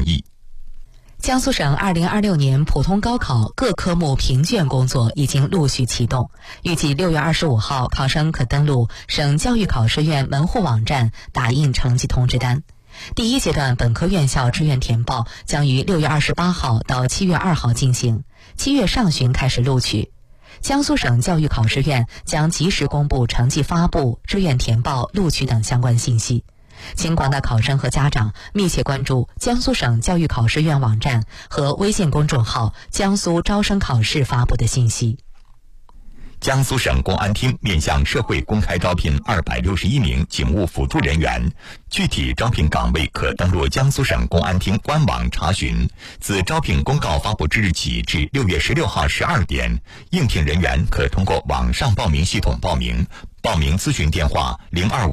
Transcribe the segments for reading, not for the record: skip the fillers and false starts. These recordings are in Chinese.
建议。 江苏省2026年普通高考各科目评卷工作已经陆续启动，预计6月25号考生可登录省教育考试院门户网站打印成绩通知单。第一阶段本科院校志愿填报将于6月28号到7月2号进行，7月上旬开始录取。江苏省教育考试院将及时公布成绩发布、志愿填报、录取等相关信息。请广大考生和家长密切关注江苏省教育考试院网站和微信公众号江苏招生考试发布的信息。 江苏省公安厅面向社会公开招聘261名警务辅助人员，具体招聘岗位可登录江苏省公安厅官网查询。自招聘公告发布之日起至6月16号12点，应聘人员可通过网上报名系统报名。报名咨询电话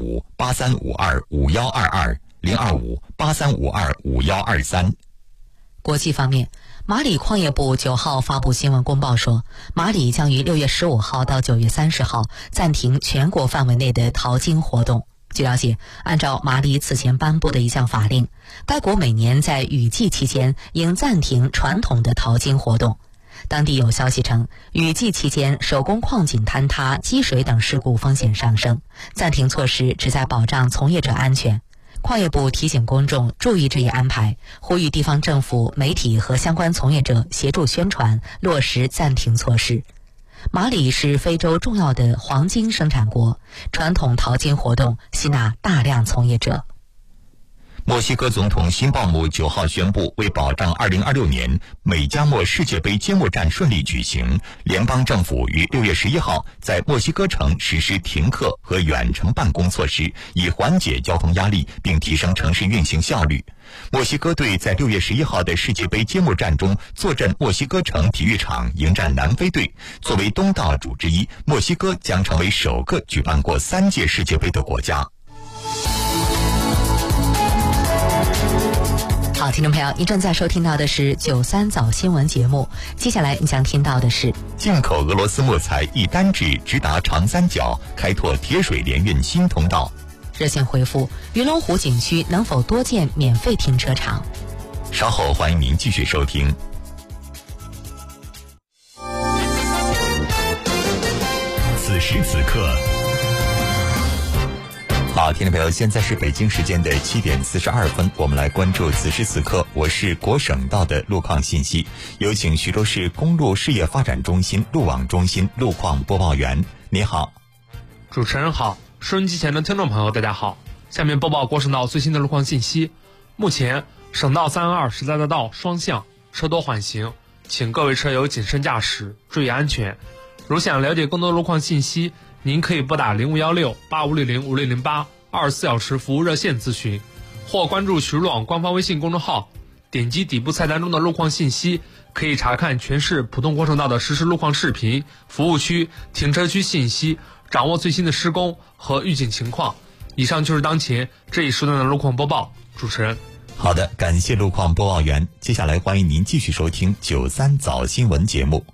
025-8352-5122 国际方面，马里矿业部9号发布新闻公报说，马里将于6月15号到9月30号暂停全国范围内的淘金活动。据了解，按照马里此前颁布的一项法令，该国每年在雨季期间应暂停传统的淘金活动。当地有消息称，雨季期间手工矿井坍塌、积水等事故风险上升，暂停措施旨在保障从业者安全。矿业部提醒公众注意这一安排，呼吁地方政府、媒体和相关从业者协助宣传，落实暂停措施。马里是非洲重要的黄金生产国，传统淘金活动吸纳大量从业者。 墨西哥总统辛鲍姆9号宣布，为保障2026年美加墨世界杯揭幕战顺利举行，联邦政府于6月11号在墨西哥城实施停课和远程办公措施，以缓解交通压力并提升城市运行效率。墨西哥队在6月11号的世界杯揭幕战中坐镇墨西哥城体育场迎战南非队。作为东道主之一，墨西哥将成为首个举办过3届世界杯的国家。 好，听众朋友，您正在收听到的是93早新闻节目。接下来你将听到的是： 进口俄罗斯木材一单制直达长三角，开拓铁水联运新通道。 热线回复：鱼龙湖景区能否多建免费停车场？ 稍后欢迎您继续收听。此时此刻。好，听众朋友，现在是北京时间的7点42分，我们来关注此时此刻。我是国省道的路况信息，有请徐州市公路事业发展中心路网中心路况播报员。你好。 主持人好，收音机前的听众朋友大家好，下面播报国省道最新的路况信息。目前省道312实在大道双向车多缓行，请各位车友谨慎驾驶，注意安全。如想了解更多路况信息，您可以拨打0516-8560-5608 24小时服务热线咨询，或关注徐路网官方微信公众号，点击底部菜单中的路况信息，可以查看全市普通国省道的实时路况视频、服务区、停车区信息，掌握最新的施工和预警情况。以上就是当前这一时段的路况播报。主持人， 好的，感谢路况播报员。接下来欢迎您继续收听93早新闻节目。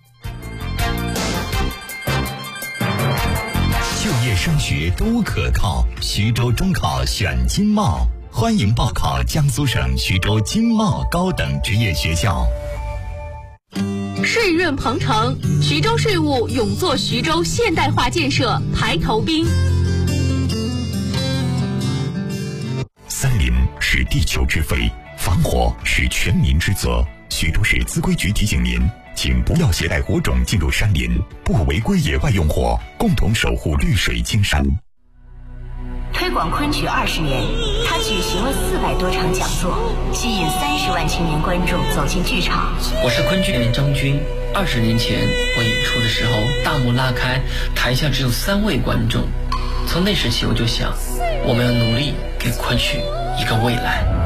就业升学都可靠，徐州中考选经贸，欢迎报考江苏省徐州经贸高等职业学校。 税润鹏程，徐州税务勇做徐州现代化建设排头兵。 森林是地球之肺，防火是全民之责。徐州市资规局提醒您，请不要携带火种进入山林，不违规野外用火，共同守护绿水青山。 推广昆曲20年，他举行了400多场讲座，吸引30万青年观众走进剧场。 我是昆剧演员张军。20年前我演出的时候，大幕拉开，台下只有3位观众。从那时起，我就想，我们要努力给昆曲一个未来。